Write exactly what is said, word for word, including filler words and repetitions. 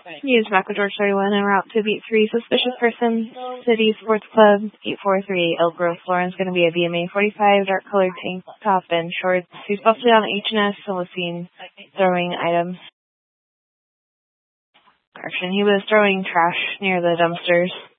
News McAdor thirty-one en route to beat three suspicious person. City Sports Club eight four three Elk Grove, Florence. Going to be a B M A forty-five dark colored tank top and shorts. He's busted down H and S and was seen throwing items. Correction, he was throwing trash near the dumpsters.